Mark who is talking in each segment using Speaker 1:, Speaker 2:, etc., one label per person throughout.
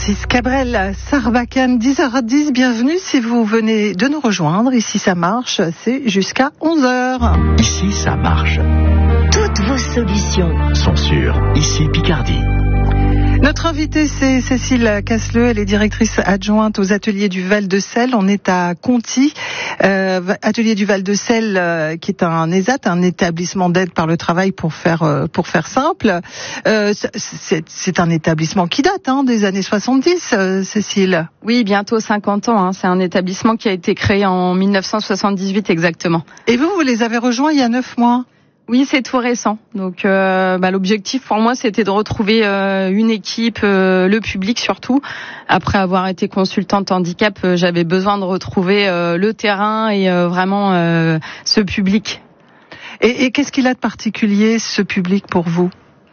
Speaker 1: Francis Cabrel, Sarbacane, 10h10, bienvenue si vous venez de nous rejoindre. Ici ça marche, c'est jusqu'à 11h.
Speaker 2: Ici ça marche.
Speaker 3: Toutes vos solutions
Speaker 2: sont sur Ici Picardie.
Speaker 1: Notre invitée, c'est Cécile Casseleu, elle est directrice adjointe aux ateliers du Val-de-Sel. On est à Conty, atelier du Val-de-Sel, qui est un ESAT, un établissement d'aide par le travail pour faire simple. C'est un établissement qui date des années 70, Cécile.
Speaker 4: Oui, bientôt 50 ans. C'est un établissement qui a été créé en 1978 exactement.
Speaker 1: Et vous les avez rejoints il y a 9 mois?
Speaker 4: Oui, c'est tout récent. Donc, l'objectif pour moi, c'était de retrouver une équipe, le public surtout. Après avoir été consultante handicap, j'avais besoin de retrouver le terrain et vraiment ce public.
Speaker 1: Et qu'est-ce qu'il a de particulier, ce public, pour vous?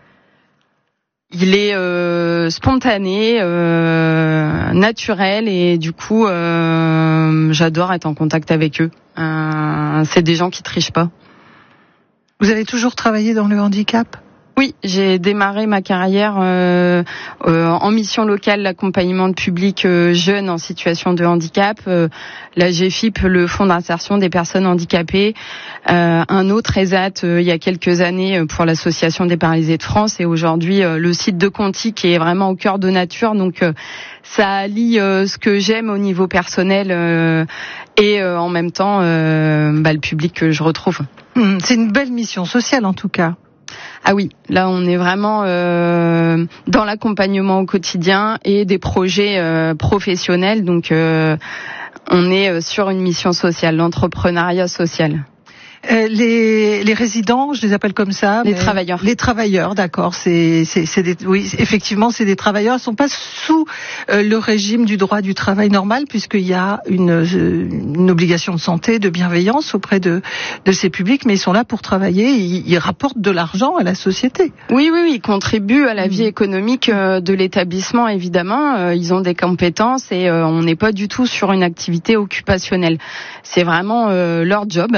Speaker 4: Il est spontané, naturel et du coup, j'adore être en contact avec eux. C'est des gens qui trichent pas.
Speaker 1: Vous avez toujours travaillé dans le handicap?
Speaker 4: Oui, j'ai démarré ma carrière en mission locale, l'accompagnement de public jeunes en situation de handicap, la GFIP, le Fonds d'insertion des personnes handicapées, un autre ESAT il y a quelques années pour l'Association des paralysés de France et aujourd'hui le site de Conty qui est vraiment au cœur de nature. Donc ça allie ce que j'aime au niveau personnel et en même temps le public que je retrouve.
Speaker 1: C'est une belle mission sociale en tout cas.
Speaker 4: Ah oui, là on est vraiment dans l'accompagnement au quotidien et des projets professionnels. Donc on est sur une mission sociale, l'entrepreneuriat social.
Speaker 1: Les résidents, je les appelle comme ça.
Speaker 4: Les travailleurs.
Speaker 1: Les travailleurs, d'accord. Oui, effectivement, c'est des travailleurs. Ils sont pas sous le régime du droit du travail normal, puisqu'il y a une obligation de santé, de bienveillance auprès de ces publics, mais ils sont là pour travailler. Ils rapportent de l'argent à la société.
Speaker 4: Oui, ils contribuent à la vie économique de l'établissement, évidemment. Ils ont des compétences et on n'est pas du tout sur une activité occupationnelle. C'est vraiment leur job.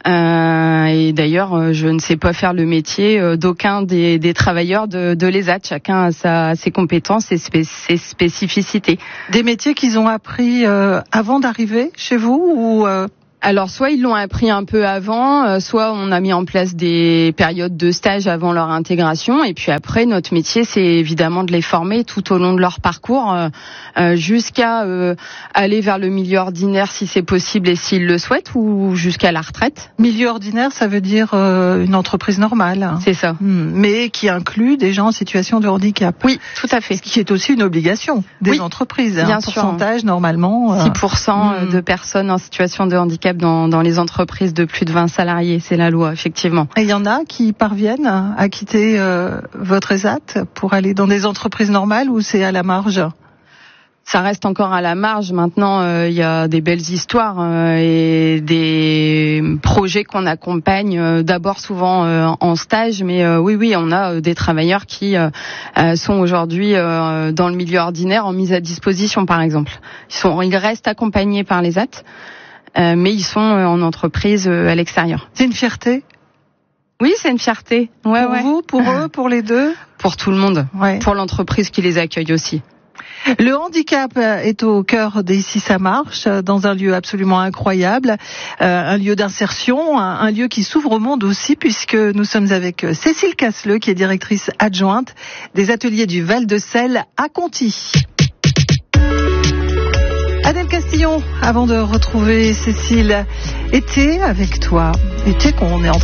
Speaker 4: Et d'ailleurs, je ne sais pas faire le métier d'aucun des travailleurs de l'ESAT. Chacun a ses compétences et ses spécificités.
Speaker 1: Des métiers qu'ils ont appris avant d'arriver chez vous ou
Speaker 4: Alors, soit ils l'ont appris un peu avant, soit on a mis en place des périodes de stage avant leur intégration. Et puis après, notre métier, c'est évidemment de les former tout au long de leur parcours, jusqu'à aller vers le milieu ordinaire si c'est possible et s'ils le souhaitent, ou jusqu'à la retraite.
Speaker 1: Milieu ordinaire, ça veut dire une entreprise normale.
Speaker 4: C'est ça.
Speaker 1: Mais qui inclut des gens en situation de handicap.
Speaker 4: Oui, tout à fait.
Speaker 1: Ce qui est aussi une obligation des entreprises.
Speaker 4: Bien
Speaker 1: un
Speaker 4: sûr.
Speaker 1: Pourcentage, normalement.
Speaker 4: 6% de personnes en situation de handicap dans les entreprises de plus de 20 salariés, c'est la loi, effectivement.
Speaker 1: Et il y en a qui parviennent à quitter votre ESAT pour aller dans des entreprises normales ou c'est à la marge?
Speaker 4: Ça reste encore à la marge. Maintenant, il y a des belles histoires et des projets qu'on accompagne d'abord souvent en stage, mais oui, on a des travailleurs qui sont aujourd'hui dans le milieu ordinaire en mise à disposition, par exemple. Ils restent accompagnés par les ESAT. Mais ils sont en entreprise à l'extérieur.
Speaker 1: C'est une fierté?
Speaker 4: Oui, c'est une fierté.
Speaker 1: Pour vous, pour eux, pour les deux?
Speaker 4: Pour tout le monde. Ouais. Pour l'entreprise qui les accueille aussi.
Speaker 1: Le handicap est au cœur d'Ici ça marche, dans un lieu absolument incroyable, un lieu d'insertion, un lieu qui s'ouvre au monde aussi, puisque nous sommes avec Cécile Casseleu, qui est directrice adjointe des ateliers du Val-de-Sel à Conty. Adèle Castillon, avant de retrouver Cécile, été avec toi, été qu'on est en train